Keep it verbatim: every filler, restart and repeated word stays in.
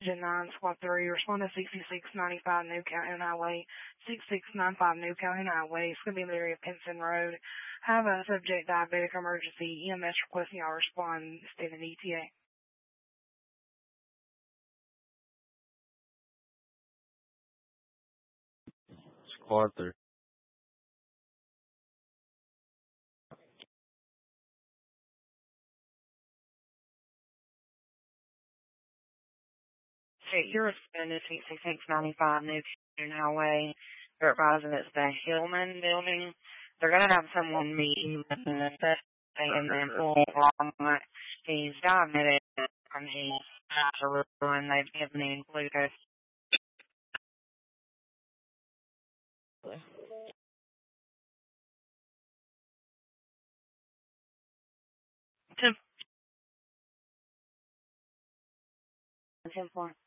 Gen nine, Squad three, respond to sixty-six ninety-five New Calhoun Highway, sixty-six ninety-five New Calhoun Highway. It's going to be in the area of Pinson Road. Have a subject diabetic emergency. E M S requesting y'all respond, standing E T A. Squad three. Okay, you're responding to sixty-six ninety-five New Calhoun Highway. They're advising it's the Hillman building. They're going to have someone meeting with the and then on he's diabetic and he's after and they've given him glucose. To ten four.